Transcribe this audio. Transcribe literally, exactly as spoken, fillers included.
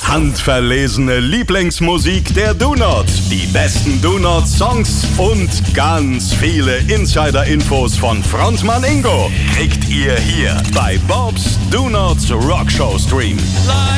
Handverlesene Lieblingsmusik der Do-Nots, die besten Do-Not-Songs und ganz viele Insider-Infos von Frontmann Ingo kriegt ihr hier bei Bobs Do-Nots Rockshow Stream.